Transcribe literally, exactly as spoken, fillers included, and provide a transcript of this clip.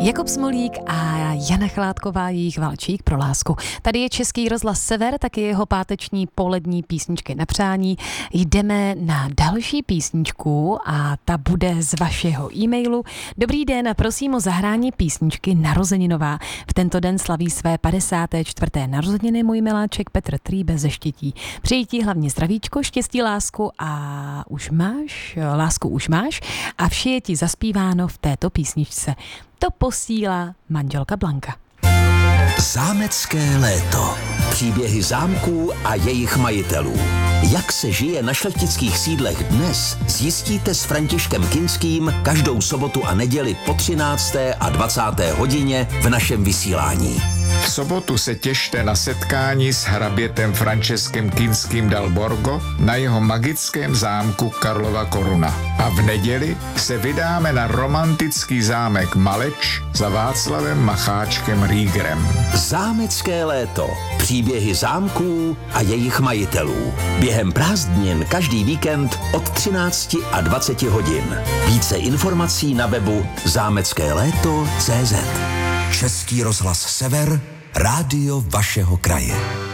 Jakub Smolík a Jana Chládková, jejich Valčík pro lásku. Tady je Český rozhlas Sever, taky jeho páteční polední písničky na přání. Jdeme na další písničku a ta bude z vašeho e-mailu. Dobrý den, prosím o zahrání písničky Narozeninová. V tento den slaví své padesáté čtvrté narozeniny můj miláček Petr Trýbe ze Štětí. Přeji ti hlavně zdravíčko, štěstí, lásku a už máš, lásku už máš a vše je ti zaspíváno v této písničce. To posílá manželka Blanka. Zámecké léto. Příběhy zámků a jejich majitelů. Jak se žije na šlechtických sídlech dnes, zjistíte s Františkem Kinským každou sobotu a neděli po třinácté a dvacáté hodině v našem vysílání. V sobotu se těšte na setkání s hrabětem Franceskem Kinským dal Borgo na jeho magickém zámku Karlova Koruna. A v neděli se vydáme na romantický zámek Maleč za Václavem Macháčkem Riegerem. Zámecké léto. Příběhy zámků a jejich majitelů. Během prázdnin každý víkend od třinácti a dvaceti hodin. Více informací na webu zámecké léto tečka cé zet. Český rozhlas Sever, rádio vašeho kraje.